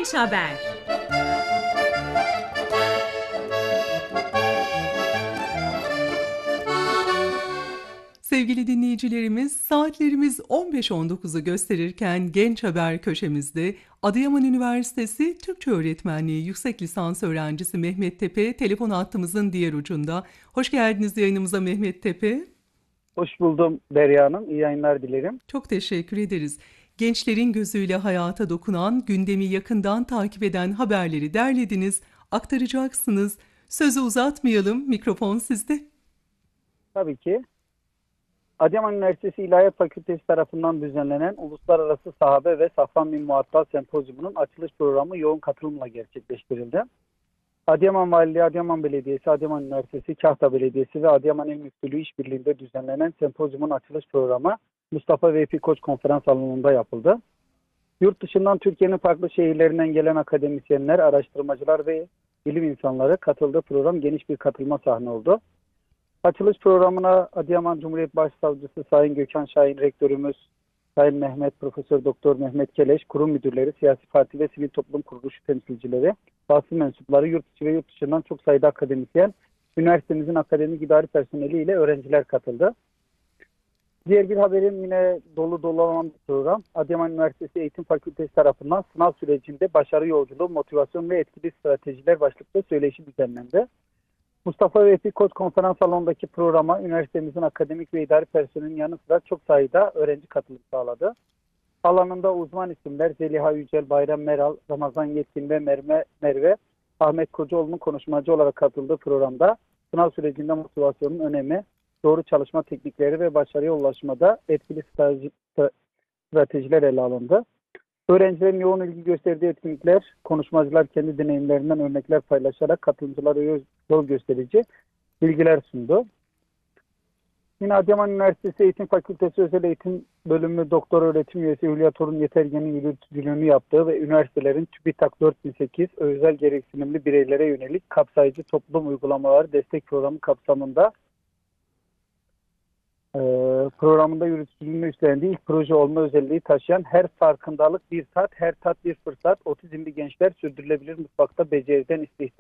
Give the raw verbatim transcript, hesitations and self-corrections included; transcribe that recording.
Genç Haber. Sevgili dinleyicilerimiz, saatlerimiz on beş on dokuzu gösterirken Genç Haber köşemizde Adıyaman Üniversitesi Türkçe Öğretmenliği Yüksek Lisans Öğrencisi Mehmet Tepe telefon hattımızın diğer ucunda. Hoş geldiniz yayınımıza Mehmet Tepe. Hoş buldum Derya Hanım. İyi yayınlar dilerim. Çok teşekkür ederiz. Gençlerin gözüyle hayata dokunan, gündemi yakından takip eden haberleri derlediniz, aktaracaksınız. Sözü uzatmayalım, mikrofon sizde. Tabii ki. Adıyaman Üniversitesi İlahiyat Fakültesi tarafından düzenlenen Uluslararası Sahabe ve Safran bin Muattal Sempozyumu'nun açılış programı yoğun katılımla gerçekleştirildi. Adıyaman Valiliği, Adıyaman Belediyesi, Adıyaman Üniversitesi, Kahta Belediyesi ve Adıyaman İl Müftülüğü işbirliğinde düzenlenen sempozyumun açılış programı Mustafa Veyfi Koç Konferans Salonu'nda yapıldı. Yurt dışından Türkiye'nin farklı şehirlerinden gelen akademisyenler, araştırmacılar ve bilim insanları katıldığı program geniş bir katılma sahne oldu. Açılış programına Adıyaman Cumhuriyet Başsavcısı Sayın Gökhan Şahin, Rektörümüz Sayın Mehmet Profesör Doktor Mehmet Keleş, kurum müdürleri, siyasi parti ve sivil toplum kuruluşu temsilcileri, basın mensupları, yurt içi ve yurt dışından çok sayıda akademisyen, üniversitemizin akademik idari personeli ile öğrenciler katıldı. Diğer bir haberim yine dolu dolu olan bir program. Adıyaman Üniversitesi Eğitim Fakültesi tarafından sınav sürecinde başarı yolculuğu, motivasyon ve etkili stratejiler başlıklı söyleşi düzenlendi. Mustafa Veyfi Koç Konferans Salonu'ndaki programa üniversitemizin akademik ve idari personelinin yanı sıra çok sayıda öğrenci katılım sağladı. Alanında uzman isimler Zeliha Yücel, Bayram Meral, Ramazan Yetkin ve Merve, Merve Ahmet Kocaoğlu'nun konuşmacı olarak katıldığı programda sınav sürecinde motivasyonun önemi, doğru çalışma teknikleri ve başarıya ulaşmada etkili stratejiler ele alındı. Öğrencilerin yoğun ilgi gösterdiği etkinlikler, konuşmacılar kendi deneyimlerinden örnekler paylaşarak katılımcılara yol gösterici bilgiler sundu. Yine Adıyaman Üniversitesi Eğitim Fakültesi Özel Eğitim Bölümü Doktor Öğretim Üyesi Hülya Torun Yetergen'in yürütücülüğünü yaptığı ve üniversitelerin TÜBİTAK dört bin sekiz özel gereksinimli bireylere yönelik kapsayıcı toplum uygulamaları destek programı kapsamında programında yürütücülüğünü üstlendiği ilk proje olma özelliği taşıyan Her Farkındalık Bir Tat, Her Tat Bir Fırsat, otizmli gençler sürdürülebilir mutfakta beceriden istihdam